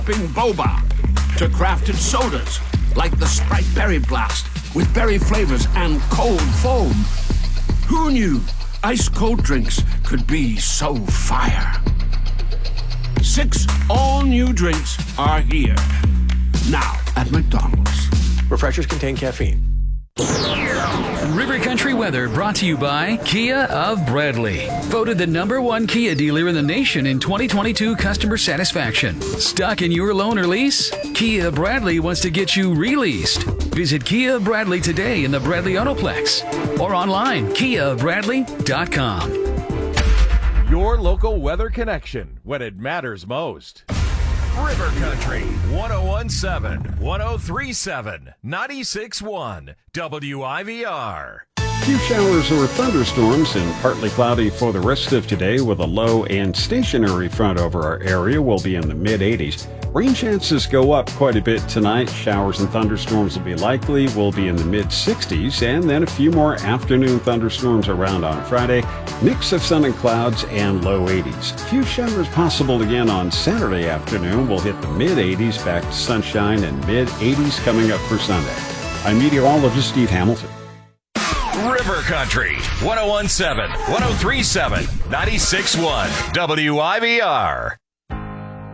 boba to crafted sodas like the Sprite Berry Blast with berry flavors and cold foam. Who knew ice-cold drinks could be so fire? 6 all-new drinks are here. Now at McDonald's. Refreshers contain caffeine. River Country weather brought to you by Kia of Bradley. Voted the #1 Kia dealer in the nation in 2022 customer satisfaction. Stuck in your loan or lease? Kia Bradley wants to get you released. Visit Kia Bradley today in the Bradley Autoplex or online, KiaBradley.com. Your local weather connection when it matters most. River Country 1017, 1037, 96.1 WIVR. Few showers or thunderstorms and partly cloudy for the rest of today with a low and stationary front over our area. Will be in the mid-80s. Rain chances go up quite a bit tonight. Showers and thunderstorms will be likely. We'll be in the mid-60s, and then a few more afternoon thunderstorms around on Friday. Mix of sun and clouds and low 80s. A few showers possible again on Saturday afternoon. We'll hit the mid-80s, back to sunshine, and mid-80s coming up for Sunday. I'm meteorologist Steve Hamilton. River Country 1017, 1037, 96.1 WIVR.